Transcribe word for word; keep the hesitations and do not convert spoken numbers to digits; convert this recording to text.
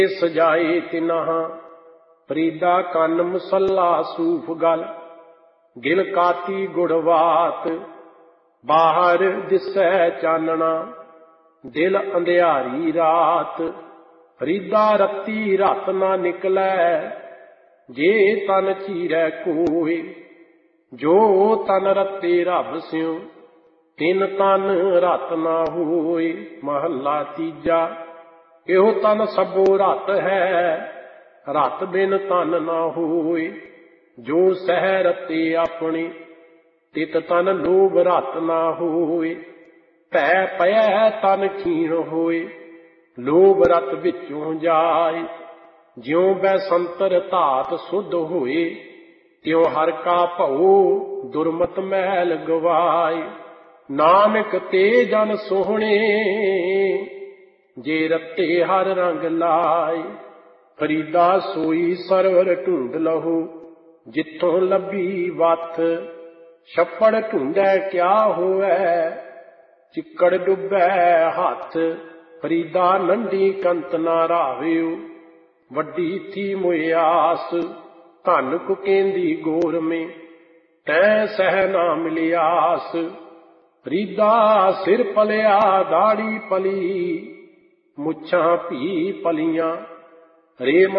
सजाए तिनहा फरीदा कन मुसल्ला सूफ गल गिल काती गुड़वात बाहर दिसै चानना दिल अंधियारी रात फरीदा रत्ती रत ना निकलै जे तन चीरै कोय जो तन रत्ते रब स्यों तिन तन रत ना होय। महला तीजा एहो तन सबो रत है रत बिन तन ना होय। जो सह रते अपनी तित तन लोभ रत ना होय। भै पै तन खीण होय लोभ रत विचों जाए। ज्यों बैसंतर धात शुद्ध होए त्यों हर का भओ दुर्मत मैल गवाए। नानक ते जन सोहणे जे रत्ते हर रंग लाए। फरीदा सोई सरवर ढूंढ लहो जिथों लभी वथ छप्पड़ ढूंढै क्या होवै चिक्कड़ डुबै हथ। फरीदा नंढी कंत ना राविओ वड्डी थी मुयास धन कुकेंदी गोर में तै सह ना मिलियास। फरीदा सिर पलिया दाढ़ी पली मुछां भी पलियां रे